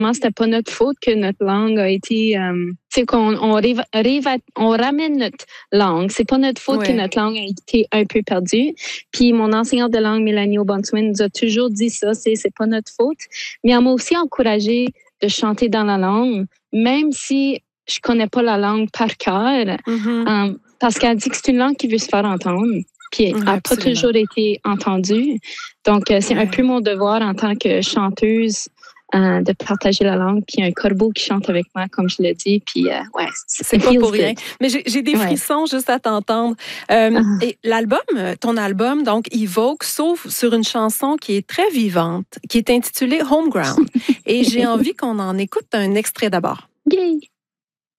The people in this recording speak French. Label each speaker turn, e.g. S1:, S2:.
S1: c'était pas notre faute que notre langue a été... c'est qu'on on ramène notre langue. C'est pas notre faute que notre langue a été un peu perdue. Puis mon enseignante de langue, Mélanie O'Bonswin, nous a toujours dit ça, c'est pas notre faute. Mais elle m'a aussi encouragée de chanter dans la langue, même si je connais pas la langue par cœur, parce qu'elle dit que c'est une langue qui veut se faire entendre. Puis elle n'a pas toujours été entendue. Donc, c'est un peu mon devoir en tant que chanteuse de partager la langue. Puis un corbeau qui chante avec moi, comme je l'ai dit. Puis,
S2: c'est pas pour rien. Mais j'ai des frissons juste à t'entendre. Et ton album, donc, Evoke, s'ouvre sur une chanson qui est très vivante, qui est intitulée Homeground. Et j'ai envie qu'on en écoute un extrait d'abord.
S1: Yay!